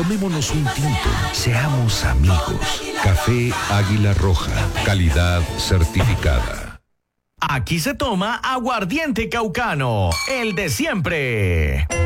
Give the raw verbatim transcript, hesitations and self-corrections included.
Tomémonos un tinto. Seamos amigos. Café Águila Roja. Calidad certificada. Aquí se toma aguardiente caucano, el de siempre.